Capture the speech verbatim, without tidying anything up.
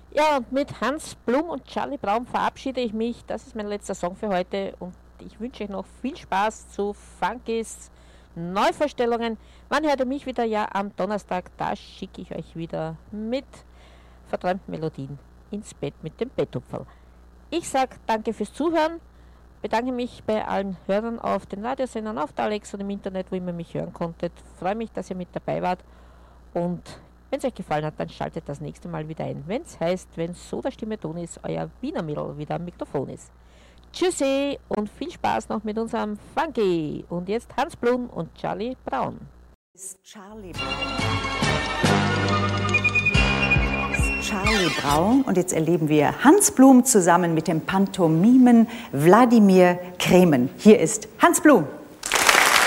Ja, und mit Hans Blum und Charlie Braun verabschiede ich mich. Das ist mein letzter Song für heute und ich wünsche euch noch viel Spaß zu Funkys Neuvorstellungen. Wann hört ihr mich wieder? Ja, am Donnerstag. Da schicke ich euch wieder mit verträumten Melodien ins Bett mit dem Betthupferl. Ich sage danke fürs Zuhören, bedanke mich bei allen Hörern auf den Radiosendern, auf der Alexa und im Internet, wo ihr mich hören konntet. Freue mich, dass ihr mit dabei wart und wenn es euch gefallen hat, dann schaltet das nächste Mal wieder ein. Wenn es heißt, wenn so der Stimme Ton ist, euer Wiener Mädel wieder am Mikrofon ist. Tschüssi und viel Spaß noch mit unserem Funky. Und jetzt Hans Blum und Charlie Braun. Charlie Charlie Braun und jetzt erleben wir Hans Blum zusammen mit dem Pantomimen Wladimir Kremen. Hier ist Hans Blum.